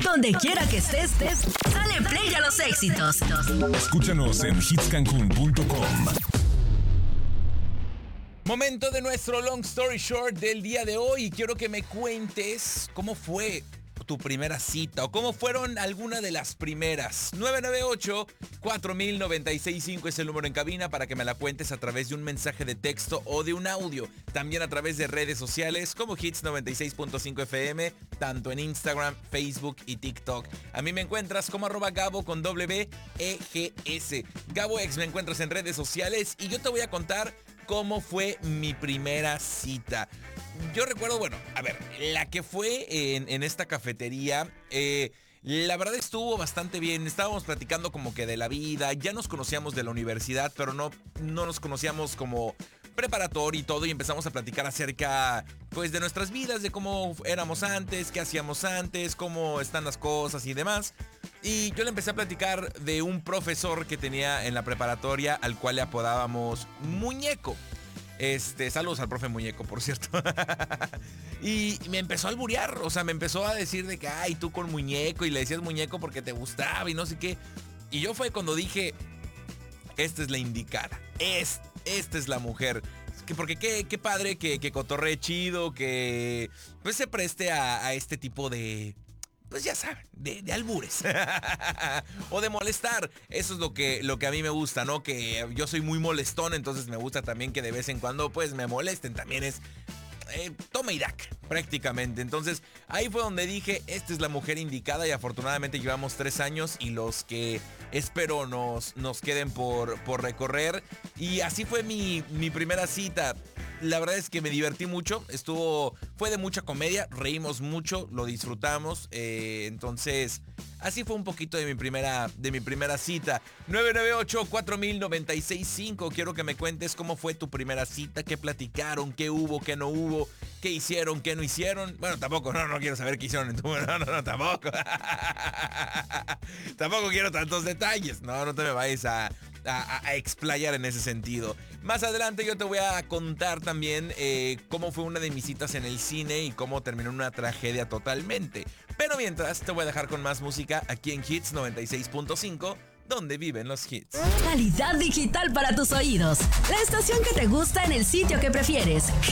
Donde quiera que estés, dale play a los éxitos. Escúchanos en hitscancun.com. Momento de nuestro Long Story Short del día de hoy. Quiero que me cuentes cómo fue tu primera cita o cómo fueron algunas de las primeras. 998-4000-965 es el número en cabina para que me la cuentes a través de un mensaje de texto o de un audio. También a través de redes sociales como Hits 96.5 FM, tanto en Instagram, Facebook y TikTok. A mí me encuentras como @Gabo con WEGS. GaboX me encuentras en redes sociales y yo te voy a contar cómo fue mi primera cita. Yo recuerdo, bueno, a ver, la que fue en esta cafetería, la verdad estuvo bastante bien. Estábamos platicando como que de la vida, ya nos conocíamos de la universidad, pero no nos conocíamos como preparatoria y todo, y empezamos a platicar acerca, pues, de nuestras vidas, de cómo éramos antes, qué hacíamos antes, cómo están las cosas y demás. Y yo le empecé a platicar de un profesor que tenía en la preparatoria al cual le apodábamos Muñeco. Saludos al profe Muñeco, por cierto. Y me empezó a alburear, o sea, me empezó a decir de que, ay, tú con Muñeco, y le decías Muñeco porque te gustaba y no sé qué. Y yo fue cuando dije, esta es la indicada, esta es la mujer. Porque qué padre que cotorree chido, que pues se preste a este tipo de, pues ya saben, de albures o de molestar. Eso es lo que a mí me gusta, ¿no? Que yo soy muy molestón, entonces me gusta también que de vez en cuando pues me molesten. También es toma y daca, prácticamente. Entonces ahí fue donde dije, esta es la mujer indicada, y afortunadamente llevamos 3 años y los que espero nos queden por recorrer. Y así fue mi primera cita. La verdad es que me divertí mucho, fue de mucha comedia, reímos mucho, lo disfrutamos, entonces así fue un poquito de mi primera cita. 998-4000-965, quiero que me cuentes cómo fue tu primera cita, qué platicaron, qué hubo, qué no hubo, qué hicieron, qué no hicieron. Bueno, tampoco, no quiero saber qué hicieron en tu... No, tampoco. Tampoco quiero tantos detalles, no te me vayas a explayar en ese sentido. Más adelante yo te voy a contar también cómo fue una de mis citas en el cine y cómo terminó en una tragedia totalmente. Pero mientras te voy a dejar con más música aquí en Hits 96.5, donde viven los hits. Calidad digital para tus oídos. La estación que te gusta en el sitio que prefieres.